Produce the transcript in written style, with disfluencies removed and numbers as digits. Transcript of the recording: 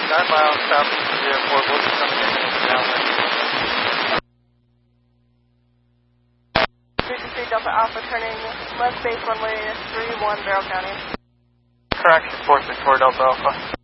9 miles southeast of the airport. We'll be coming in downwind. 323 Delta Alpha turning left base runway 31 Barrow County. Correction 464 Delta Alpha.